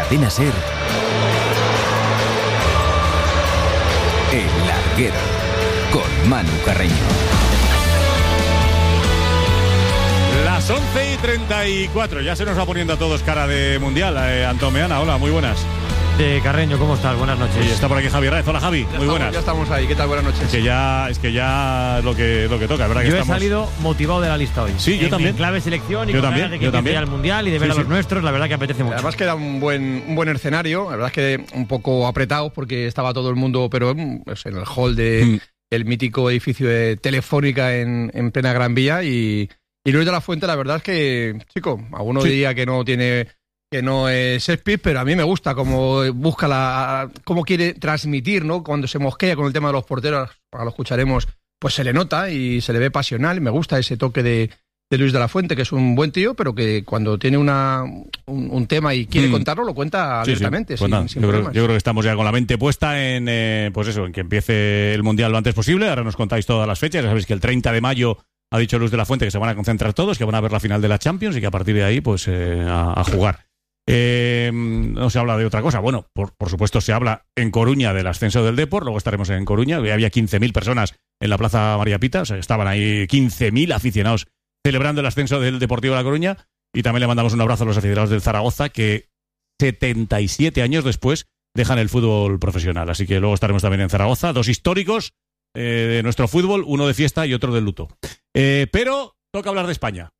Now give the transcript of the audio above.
Cadena SER, El Larguero, con Manu Carreño. Las 11:34, ya se nos va poniendo a todos cara de mundial. Antón Meana, hola, muy buenas. Carreño, ¿cómo estás? Buenas noches. Y está por aquí Javi Raez. Hola, Javi, muy buenas. Ya estamos ahí, ¿qué tal? Buenas noches. Es que ya es lo que toca, ¿verdad? Que yo estamos... he salido motivado de la lista hoy. Sí, yo también. En clave selección y yo con también, ganas de que empiece ya el mundial y de ver a los nuestros, la verdad que apetece mucho. Además queda un buen escenario, la verdad es que un poco apretado porque estaba todo el mundo, pero pues, en el hall de el mítico edificio de Telefónica en plena Gran Vía y Luis de la Fuente, la verdad es que, chico, alguno diría que no es Shakespeare, pero a mí me gusta cómo busca cómo quiere transmitir, ¿no? Cuando se mosquea con el tema de los porteros, ahora lo escucharemos, pues se le nota y se le ve pasional. Me gusta ese toque de Luis de la Fuente, que es un buen tío, pero que cuando tiene un tema y quiere contarlo, lo cuenta abiertamente. Pues nada, sin yo problemas. creo que estamos ya con la mente puesta en, pues eso, en que empiece el Mundial lo antes posible. Ahora nos contáis todas las fechas. Ya sabéis que el 30 de mayo ha dicho Luis de la Fuente que se van a concentrar todos, que van a ver la final de la Champions y que a partir de ahí, pues a jugar. No se habla de otra cosa. Bueno, por supuesto se habla en Coruña del ascenso del Depor. Luego estaremos en Coruña. Había 15.000 personas en la Plaza María Pita. O sea, estaban ahí 15.000 aficionados celebrando el ascenso del Deportivo de La Coruña. Y también le mandamos un abrazo a los aficionados del Zaragoza, que 77 años después dejan el fútbol profesional. Así que luego estaremos también en Zaragoza. Dos históricos de nuestro fútbol, uno de fiesta y otro de luto. Pero toca hablar de España.